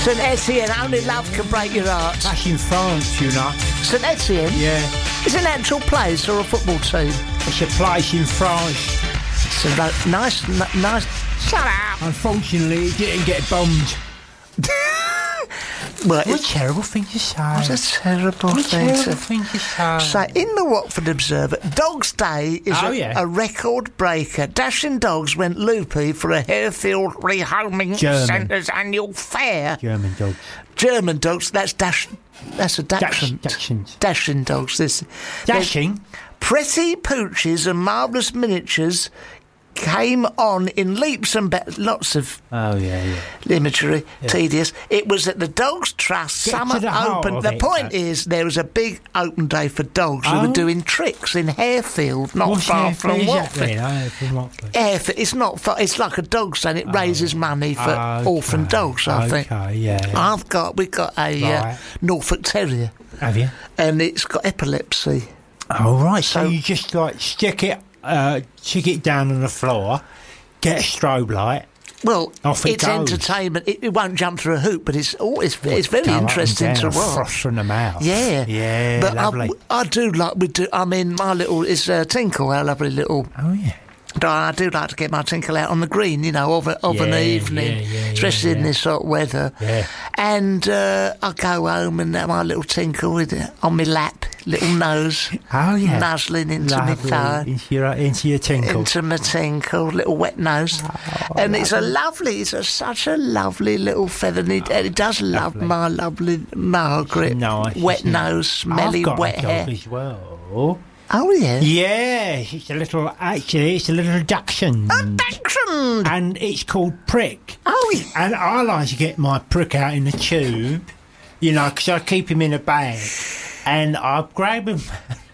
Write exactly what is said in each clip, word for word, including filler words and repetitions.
Saint Etienne, only love can break your heart. That's in France, you know. Saint Etienne? Yeah. Is it an actual place or a football team? It's a place in France. It's a ro- nice, n- nice... Shut up! Unfortunately, it didn't get bombed. Well, What a terrible thing to say. What a terrible What a thing terrible to thing to say. So, in the Watford Observer, Dogs Day is Oh, a, yeah. a record breaker. Dashing Dogs went loopy for a Harefield Rehoming German. Centre's annual fair. German dogs. German dogs, that's dash. That's a dachshund. Dachshunds. Dashing dogs. This Dashing? pretty pooches and marvellous miniatures came on in leaps and bounds. Lots of Oh, yeah, yeah. imagery, tedious. It was at the Dogs Trust Get Summer to the heart Open. of The it, point though. is, there was a big open day for dogs who Oh. were doing tricks in Harefield, not What's far that from for Watford. exactly? No, from Watford. Harefield, it's not far. It's like a dog stand. It raises money for Okay. orphan dogs. I think. Okay, yeah. I've got. We've got a uh, Right. Norfolk Terrier, Have you? and it's got epilepsy. Oh, right. So, So- you just, like, stick it, uh, stick it down on the floor, get a strobe light. Well, Off it it's goes. entertainment. It, it won't jump through a hoop, but it's oh, it's, it's very Go up and interesting down to and watch. froth from the mouth. Yeah, Yeah, but lovely. I, I do like we do. I mean, my little is uh, Tinkle, our lovely little. Oh, yeah. I do like to get my Tinkle out on the green, you know, of, a, of an Yeah, evening, yeah, yeah, especially yeah, in yeah. this hot weather. Yeah. And uh, I go home and have my little Tinkle with it on my lap, little nose, Oh, yeah. nuzzling into my Lovely. thigh. Into your, into your tinkle. Into my tinkle, little wet nose, Oh, and it's a lovely, it's a, such a lovely little feather. And it, and it does love lovely. my lovely Margaret, Nice, wet isn't it? nose, smelly I've got wet a dog hair. as well. Oh yeah, Yeah, it's a little, actually, it's a little dachshund. Dachshund. And it's called Prick. Oh yeah. And I like to get my Prick out in the tube, you know, because I keep him in a bag. And I grab him.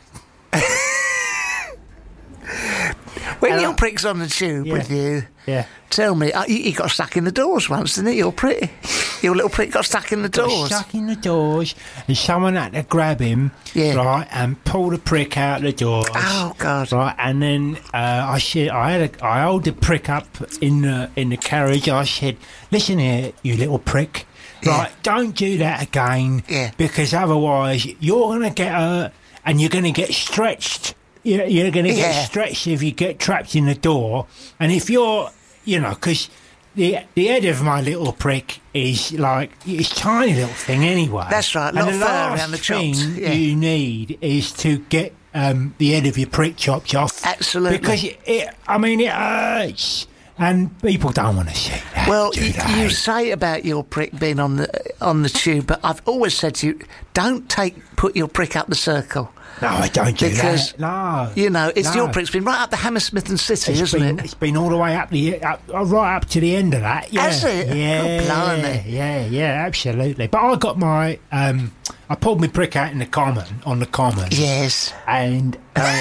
When And your I- prick's on the tube Yeah. with you, Yeah. tell me, uh, you, you got stuck in the doors once, didn't it? Your prick, your little prick got stuck in the Got doors. stuck in the doors, and someone had to grab him, Yeah. right, and pull the Prick out the doors. Oh God. Right, and then uh, I said, I had, a, I hold the Prick up in the in the carriage. I said, "Listen here, you little prick, Yeah. right? Don't do that again, Yeah. because otherwise you're gonna get hurt and you're gonna get stretched. You're, you're gonna get Yeah. stretched if you get trapped in the door. And if you're, you know, because." The, the head of my little prick is like it's a tiny little thing anyway. That's right, And lot the of fur last around the thing chops, yeah. you need is to get um, the head of your prick chopped off. Absolutely. Because it, it I mean, it hurts, and people don't want to see that. Well, do you, they? you say about your prick being on the on the tube, but I've always said to you, don't take put your prick up the circle. no, I don't do because, that. No, You know, it's no. your prick's been right up the Hammersmith and City, It's hasn't been, it? it's been all the way up the up, uh, right up to the end of that. Yeah. Has it? Yeah, Oh, blimey. yeah, yeah, absolutely. But I got my, um, I pulled my prick out in the common on the common, Yes. and uh,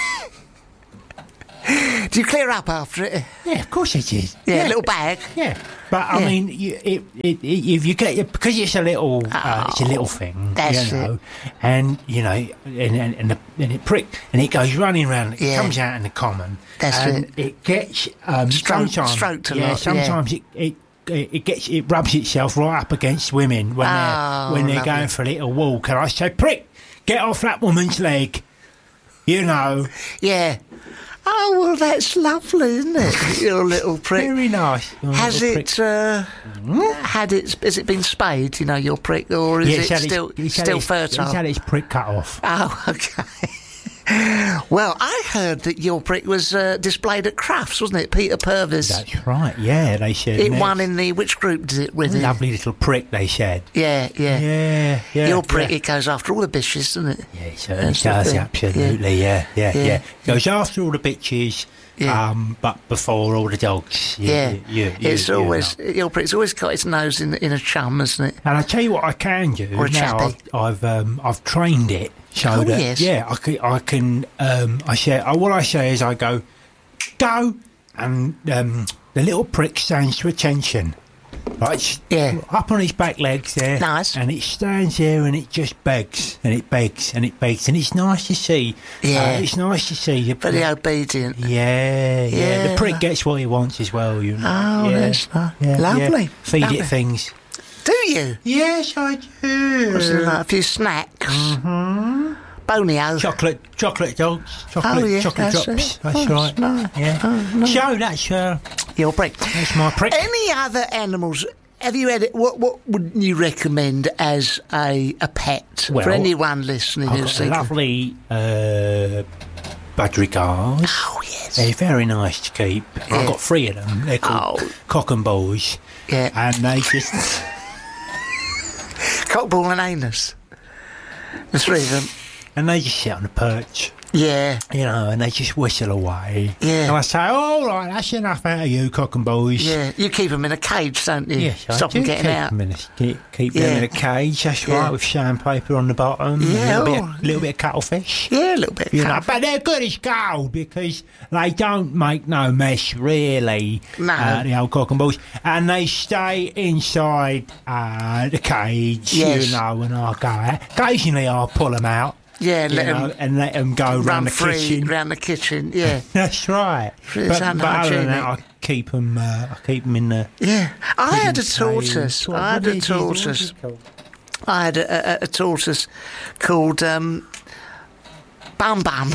Do you clear up after it? yeah, of course it is. Yeah, a little bag. Yeah, but I Yeah. mean, you, it, it, it, if you get it because it's a little, uh, it's a little thing, that's you know, and you know, and and, and, the, and it prick, and it goes running around. It Yeah. comes out in the common. That's and it. it gets um, Stroke- sometimes, stroked a yeah, lot, yeah. sometimes it. it it gets it rubs itself right up against women when Oh, they're when they're lovely. going for a little walk, and I say, "Prick, get off that woman's leg," you know. Yeah. Oh, well, that's lovely, isn't it? Your little prick. Very nice. Your Has little it uh, had it? Has it been spayed? You know, your prick, or is Yeah, it it's had its- still it's had still its- fertile? It's had its prick cut off. Oh, okay. Well, I heard that your prick was uh, displayed at Crufts, wasn't it? Peter Purvis. That's right, yeah, they said. It next. won in the which group did it with it? Lovely little prick, they said. Yeah, yeah. Yeah, yeah. Your prick, Yeah, it goes after all the bitches, doesn't it? yeah it certainly That's the does, thing. absolutely, yeah, yeah, yeah. Yeah. Goes after all the bitches, Yeah. um, but before all the dogs. You, Yeah. you, you, It's you always know. your prick's always got its nose in in a chum, hasn't it? And I tell you what I can do Or a now. chappy. I've I've, um, I've trained it so Oh, that yes. yeah, I can I can um, I say uh, what I say is I go go, and um, the little prick stands to attention. Right, it's Yeah. up on its back legs there. Nice. And it stands there and it just begs and it begs and it begs and it's nice to see. Yeah. Uh, it's nice to see. The, Very obedient. yeah, yeah, Yeah. The prick gets what he wants as well, you know. Oh, yeah. that's nice. Yeah, Lovely. yeah. Feed Lovely. it things. Do you? Yes, I do. What's it like? A few snacks. Mm-hmm. Bonio. Chocolate, chocolate dogs, chocolate, Oh, yeah, chocolate that's drops. it. That's Oh, right. that's nice. Yeah. Oh, nice. So that's uh, Your prick. that's my prick. Any other animals? Have you had it? What What would you recommend as a a pet Well, for anyone listening I've who's got a thinking? lovely uh, budgerigars. Oh yes. They're very nice to keep. Yeah. I've got three of them. They're called Oh. cock and balls. Yeah. And they just Cockball and anus. The three of them. and they just sit on the perch. Yeah. You know, and they just whistle away. Yeah. And I say, all right, that's enough out of you, cock and balls. Yeah. You keep them in a cage, don't you? Yes, I Stop do them getting keep out. Them in a, keep keep Yeah. them in a cage, that's Yeah. right, with sandpaper on the bottom. Yeah, A little, bit oh. of, little bit of cuttlefish. Yeah, a little bit. You know, Cut- but they're good as gold because they don't make no mess, really. No. Uh, the old cock and balls. And they stay inside uh, the cage, Yes. you know, when I go out. Occasionally I'll pull them out. Yeah, You let know, them and let them go run round the free kitchen. round the kitchen. Yeah. That's right. It's But, but other than unhygienic. that, I keep them. Uh, I keep them in the. Yeah. I had a cage. tortoise. What- I had what a is it- what is tortoise. it called? I had a, a, a tortoise called um, Bum Bum.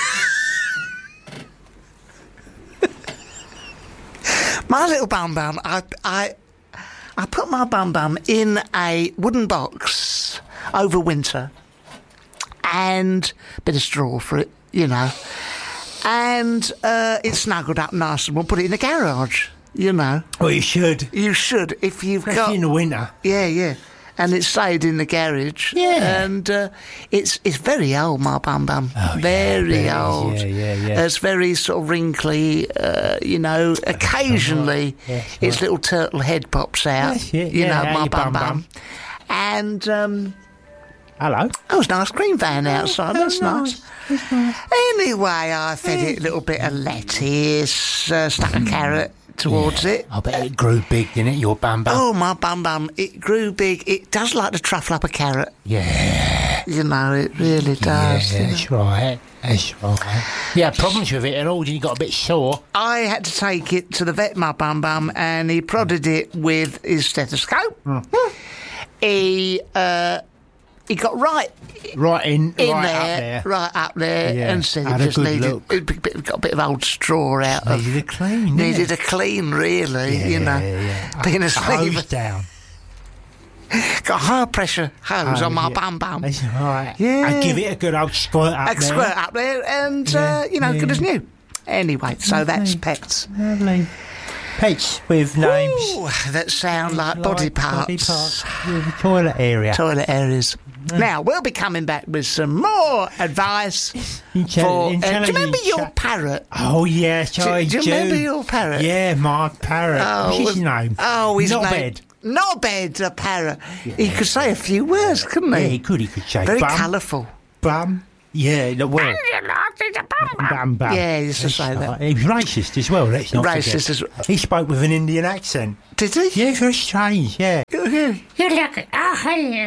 My little Bum Bum, I, I, I put my Bum Bum in a wooden box over winter and a bit of straw for it, you know. And uh, it snuggled up nice and we'll put it in the garage, you know. Well, you should. You should, if you've Especially got... in the winter. Yeah, yeah. And it stayed in the garage. Yeah. And uh, it's it's very old, my Bum Bum. Oh, yeah, very I bet it is. old. Yeah, yeah, yeah. It's very sort of wrinkly, uh, you know. Occasionally, Yes, its right. little turtle head pops out. Yes, yeah, you yeah, know, out my your Bum Bum Bum. Bum. And um, Hello. oh, it's a nice green van outside. Oh, That's nice. nice. Anyway, I fed it a little bit of lettuce, uh, stuck a carrot towards it. I bet it grew big, didn't it? Your Bum Bum. Oh, my Bum Bum, it grew big. It does like to truffle up a carrot. Yeah. You know, it really does. Yeah, you know. that's right. That's right. You had problems with it at all, you got a bit sore. I had to take it to the vet, my Bum Bum, and he prodded it with his stethoscope. He uh, he got right Right in, in right there, up there. right up there, Yeah, and said had it a just good needed look. it got a bit of old straw out of. Needed a clean, didn't Needed it? a clean, really. Yeah, you know, yeah. being a A hose sleeve, down. got high pressure hose Oh, on my yeah. Bum Bum. That's right. Yeah. And give it a good old squirt up A there. squirt up there, and Yeah, uh, you know, good yeah. as new. Anyway, so that's Lovely. pets. Lovely. Pets with names. Ooh, that sound like, body parts. Body parts. With the toilet area. Toilet areas. Now, we'll be coming back with some more advice Intelli- for... Uh, do you intelligent remember your chat. parrot? Oh, yes, Do, I do you remember your parrot? Yeah, my parrot. What's his was- name? Oh, his Not name... bed. Not bed, a parrot. He could say a few words, couldn't Yeah, he? he could. He could say Very bum. colourful. Bum. Yeah, the word. Bum, bum. Yeah, he used to That's say that. right. He was racist as well, let's not Racist forget. as well. He spoke with an Indian accent. Did he? Yeah, very strange, yeah. Yeah. You look at, oh,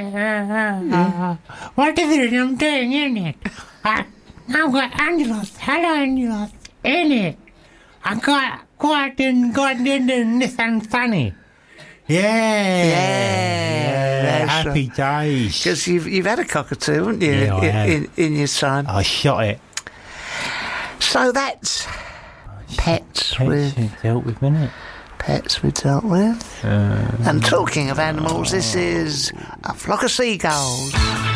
hello. What is it I'm doing in it? I, I've got Angelos, hello Angelos, in it. I got quite in, got in the Nissan Sunny. Yeah. Yeah, that's Happy days. Because you've, you've had a cockatoo, haven't you, Yeah, I in, have. in, in your time? I shot it. So that's pets Pets with... dealt with, innit? Pets we dealt with. Uh, And talking of animals, this is a flock of seagulls.